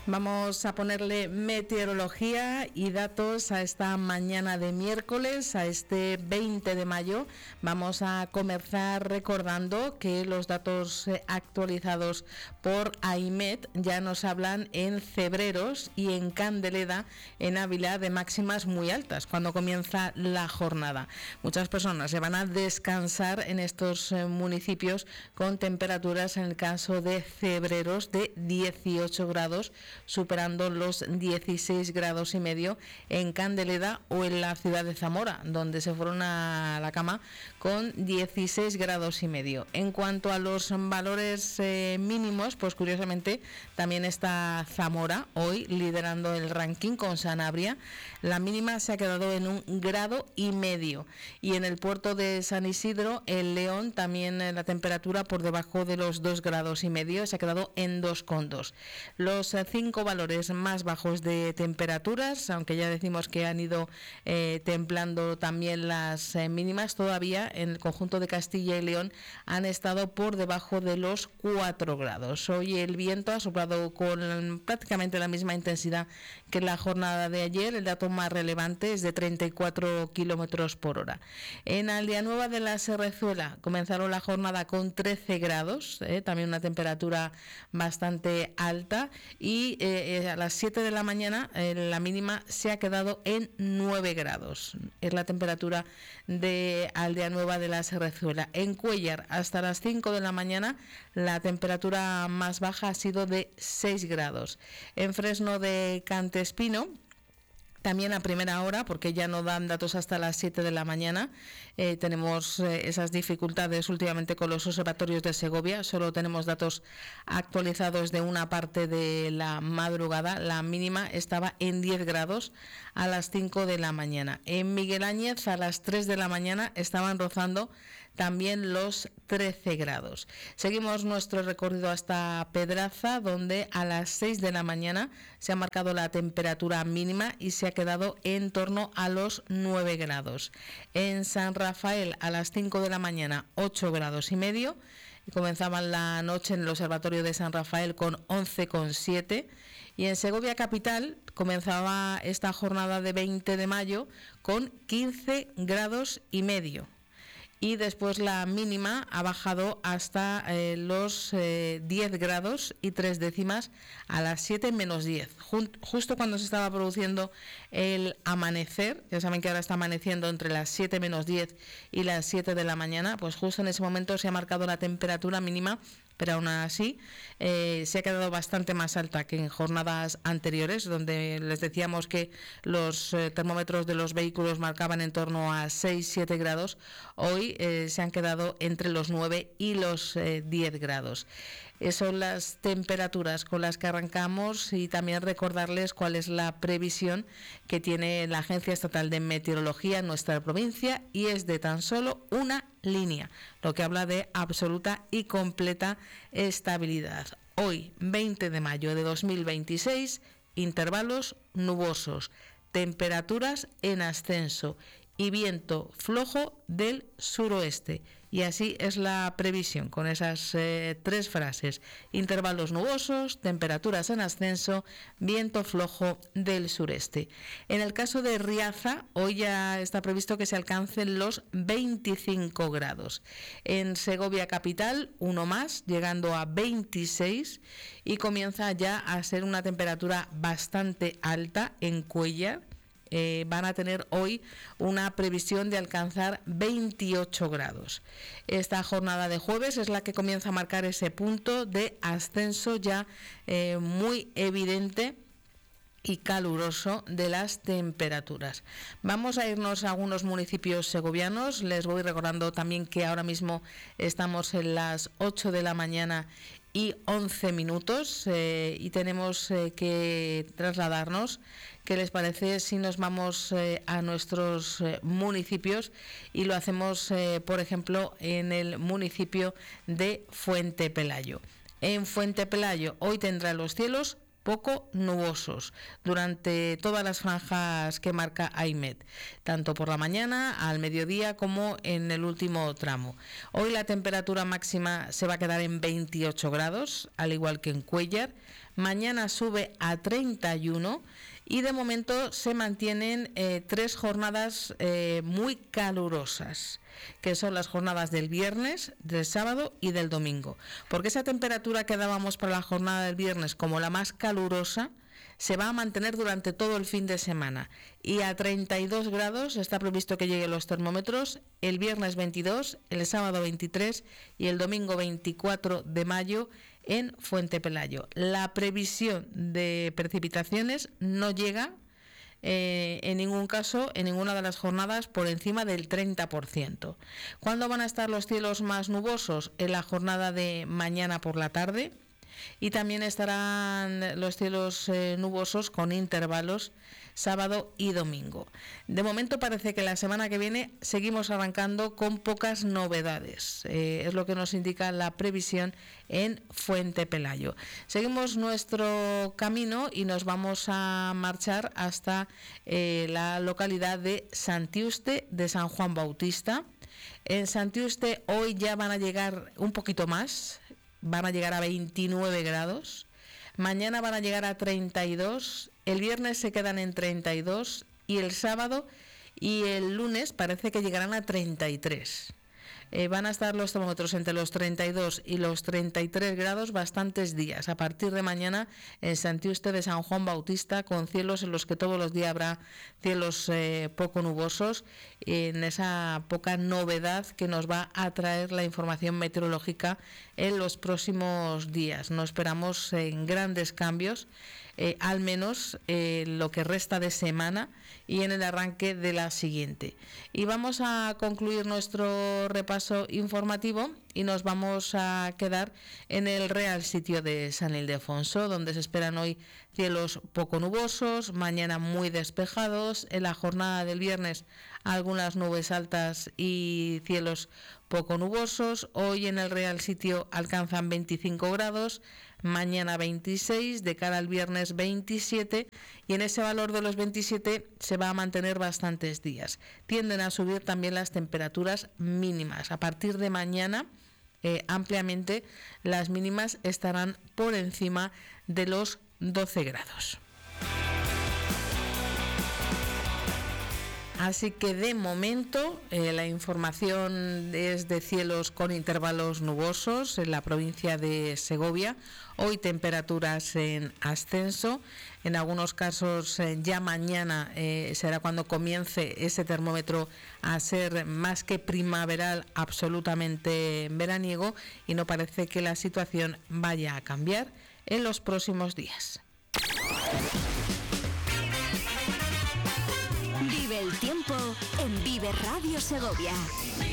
Vamos a ponerle meteorología y datos a esta mañana de miércoles, a este 20 de mayo. Vamos a comenzar recordando que los datos actualizados por AIMET ya nos hablan en Cebreros y en Candeleda, en Ávila, de máximas muy altas cuando comienza la jornada. Muchas personas se van a descansar en estos municipios con temperaturas, en el caso de Cebreros, de 18 grados, superando los 16 grados y medio en Candeleda o en la ciudad de Zamora, donde se fueron a la cama con 16 grados y medio. En cuanto a los valores mínimos, pues curiosamente también está Zamora hoy liderando el ranking con Sanabria. La mínima se ha quedado en 1,5 grados. Y en el puerto de San Isidro, el León, también la temperatura por debajo de los 2,5 grados, se ha quedado en 2,2. Los 5 valores más bajos de temperaturas, aunque ya decimos que han ido templando también las mínimas, todavía en el conjunto de Castilla y León han estado por debajo de los 4 grados. Hoy el viento ha soplado con prácticamente la misma intensidad que la jornada de ayer. El dato más relevante es de 34 kilómetros por hora. En Aldeanueva de la Serrezuela comenzaron la jornada con 13 grados, también una temperatura bastante alta, y a las 7 de la mañana la mínima se ha quedado en 9 grados. Es la temperatura de Aldeanueva de la Serrezuela. En Cuéllar, hasta las 5 de la mañana, la temperatura más baja ha sido de 6 grados. En Fresno de Cantespino, también a primera hora, porque ya no dan datos hasta las 7 de la mañana. Tenemos esas dificultades últimamente con los observatorios de Segovia. Solo tenemos datos actualizados de una parte de la madrugada. La mínima estaba en 10 grados a las 5 de la mañana. En Miguel Áñez, a las 3 de la mañana, estaban rozando también los 13 grados. Seguimos nuestro recorrido hasta Pedraza, donde a las 6 de la mañana se ha marcado la temperatura mínima y se ha quedado en torno a los 9 grados. En San Rafael, a las 5 de la mañana, 8 grados y medio. Y comenzaban la noche en el Observatorio de San Rafael con 11,7. Y en Segovia capital comenzaba esta jornada de 20 de mayo con 15 grados y medio. Y después la mínima ha bajado hasta los 10 grados y 3 décimas a las 7 menos 10. Justo cuando se estaba produciendo el amanecer, ya saben que ahora está amaneciendo entre las 7 menos 10 y las 7 de la mañana, pues justo en ese momento se ha marcado la temperatura mínima, pero aún así se ha quedado bastante más alta que en jornadas anteriores, donde les decíamos que los termómetros de los vehículos marcaban en torno a 6-7 grados. Hoy se han quedado entre los 9 y los 10 grados. Son las temperaturas con las que arrancamos, y también recordarles cuál es la previsión que tiene la Agencia Estatal de Meteorología en nuestra provincia, y es de tan solo una línea, lo que habla de absoluta y completa estabilidad. Hoy, 20 de mayo de 2026, intervalos nubosos, temperaturas en ascenso y viento flojo del suroeste. Y así es la previsión, con esas 3 frases: intervalos nubosos, temperaturas en ascenso, viento flojo del sureste. En el caso de Riaza, hoy ya está previsto que se alcancen los 25 grados. En Segovia capital, uno más, llegando a 26, y comienza ya a ser una temperatura bastante alta en Cuéllar. Van a tener hoy una previsión de alcanzar 28 grados. Esta jornada de jueves es la que comienza a marcar ese punto de ascenso ya muy evidente y caluroso de las temperaturas. Vamos a irnos a algunos municipios segovianos. Les voy recordando también que ahora mismo estamos en las 8 de la mañana y 11 minutos y tenemos que trasladarnos. ¿Qué les parece si nos vamos a nuestros municipios y lo hacemos, por ejemplo, en el municipio de Fuente Pelayo? En Fuente Pelayo hoy tendrá los cielos poco nubosos durante todas las franjas que marca AEMET, tanto por la mañana, al mediodía como en el último tramo. Hoy la temperatura máxima se va a quedar en 28 grados, al igual que en Cuéllar. Mañana sube a 31 y de momento se mantienen 3 jornadas muy calurosas, que son las jornadas del viernes, del sábado y del domingo. Porque esa temperatura que dábamos para la jornada del viernes como la más calurosa se va a mantener durante todo el fin de semana. Y a 32 grados está previsto que lleguen los termómetros el viernes 22, el sábado 23 y el domingo 24 de mayo en Fuente Pelayo. La previsión de precipitaciones no llega en ningún caso, en ninguna de las jornadas, por encima del 30%. ¿Cuándo van a estar los cielos más nubosos? En la jornada de mañana por la tarde, y también estarán los cielos nubosos con intervalos sábado y domingo. De momento parece que la semana que viene seguimos arrancando con pocas novedades, es lo que nos indica la previsión en Fuente Pelayo. Seguimos nuestro camino y nos vamos a marchar hasta la localidad de Santiuste de San Juan Bautista. En Santiuste hoy ya van a llegar un poquito más, van a llegar a 29 grados, mañana van a llegar a 32, el viernes se quedan en 32 y el sábado y el lunes parece que llegarán a 33. Van a estar los termómetros entre los 32 y los 33 grados bastantes días. A partir de mañana en Santiuste de San Juan Bautista, con cielos en los que todos los días habrá cielos poco nubosos, en esa poca novedad que nos va a traer la información meteorológica en los próximos días. No esperamos grandes cambios, al menos lo que resta de semana y en el arranque de la siguiente. Y vamos a concluir nuestro repaso informativo y nos vamos a quedar en el Real Sitio de San Ildefonso, donde se esperan hoy cielos poco nubosos, mañana muy despejados, en la jornada del viernes algunas nubes altas y cielos poco nubosos. Hoy en el Real Sitio alcanzan 25 grados, mañana 26, de cara al viernes 27, y en ese valor de los 27 se va a mantener bastantes días. Tienden a subir también las temperaturas mínimas. A partir de mañana ampliamente las mínimas estarán por encima de los 12 grados. Así que de momento la información es de cielos con intervalos nubosos en la provincia de Segovia. Hoy temperaturas en ascenso. En algunos casos ya mañana será cuando comience ese termómetro a ser más que primaveral, absolutamente veraniego, y no parece que la situación vaya a cambiar en los próximos días. Vive el tiempo en Vive Radio Segovia.